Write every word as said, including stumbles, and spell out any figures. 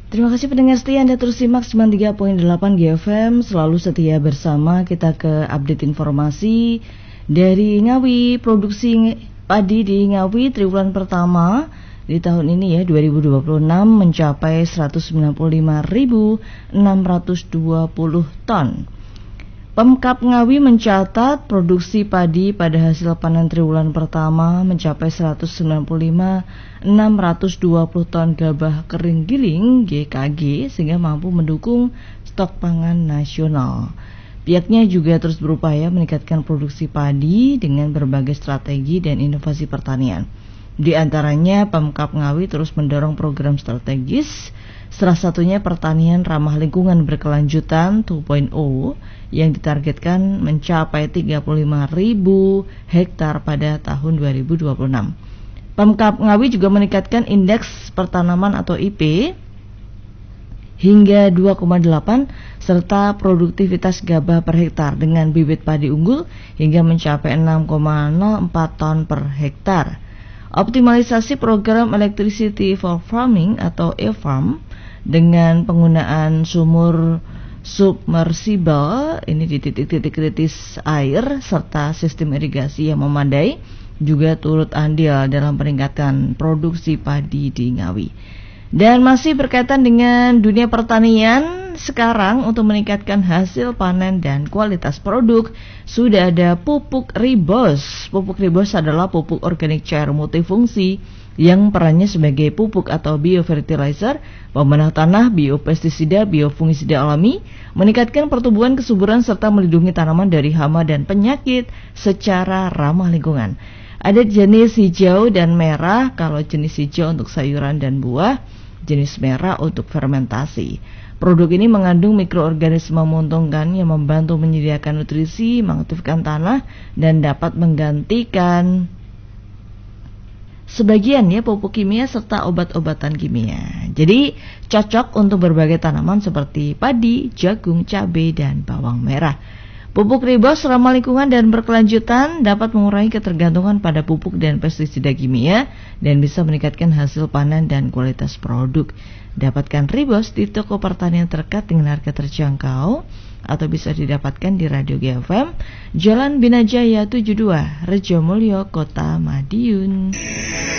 Terima kasih pendengar setia, Anda terus simak sembilan puluh tiga koma delapan G F M. Selalu setia bersama kita ke update informasi dari Ngawi. Produksi padi di Ngawi triwulan pertama di tahun ini ya dua ribu dua puluh enam mencapai seratus sembilan puluh lima ribu enam ratus dua puluh ton. Pemkab Ngawi mencatat produksi padi pada hasil panen triwulan pertama mencapai seratus sembilan puluh lima ribu enam ratus dua puluh ton gabah kering giling G K G sehingga mampu mendukung stok pangan nasional. Pihaknya juga terus berupaya meningkatkan produksi padi dengan berbagai strategi dan inovasi pertanian. Di antaranya Pemkab Ngawi terus mendorong program strategis, salah satunya pertanian ramah lingkungan berkelanjutan dua titik nol yang ditargetkan mencapai tiga puluh lima ribu hektar pada tahun dua ribu dua puluh enam. Pemkab Ngawi juga meningkatkan indeks pertanaman atau I P hingga dua koma delapan serta produktivitas gabah per hektar dengan bibit padi unggul hingga mencapai enam koma nol empat ton per hektar. Optimalisasi program Electricity for Farming atau e-farm dengan penggunaan sumur submersible ini di titik-titik kritis air serta sistem irigasi yang memadai juga turut andil dalam peningkatan produksi padi di Ngawi. Dan masih berkaitan dengan dunia pertanian, sekarang untuk meningkatkan hasil panen dan kualitas produk sudah ada pupuk Ribos. Pupuk Ribos adalah pupuk organik cair multifungsi yang perannya sebagai pupuk atau biofertilizer, pembenah tanah, biopestisida, biofungisida alami, meningkatkan pertumbuhan kesuburan serta melindungi tanaman dari hama dan penyakit secara ramah lingkungan. Ada jenis hijau dan merah, kalau jenis hijau untuk sayuran dan buah, jenis merah untuk fermentasi. Produk ini mengandung mikroorganisme menguntungkan yang membantu menyediakan nutrisi, mengaktifkan tanah, dan dapat menggantikan sebagian ya pupuk kimia serta obat-obatan kimia. Jadi cocok untuk berbagai tanaman seperti padi, jagung, cabai, dan bawang merah. Pupuk Ribos ramah lingkungan dan berkelanjutan dapat mengurangi ketergantungan pada pupuk dan pestisida kimia dan bisa meningkatkan hasil panen dan kualitas produk. Dapatkan Ribos di toko pertanian terdekat dengan harga terjangkau atau bisa didapatkan di Radio G F M, Jalan Binajaya tujuh puluh dua, Rejomulyo, Kota Madiun.